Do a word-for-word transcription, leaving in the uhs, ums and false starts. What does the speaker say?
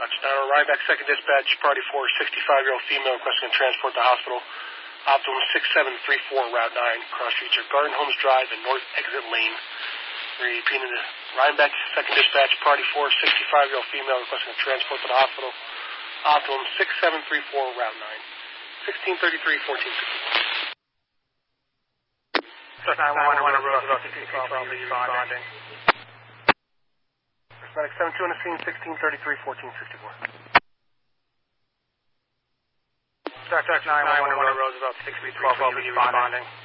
Touchdown, Rhinebeck, second dispatch, party four, sixty-five-year-old female requesting transport to the hospital. Optimum six seven three four, Route nine, cross streets are Garden Homes Drive and North Exit Lane. Repeating the Rhinebeck, second dispatch, party four, sixty-five-year-old female requesting transport to the hospital. Optimum six seven three four, Route nine, sixteen thirty-three, fourteen fifty-one. nine one one, Roosevelt, sixty-five, responding. Medic seven two on the scene, sixteen thirty-three, fourteen fifty-four. Doctor nine one one, Roosevelt, sixty-three, twelve, responding.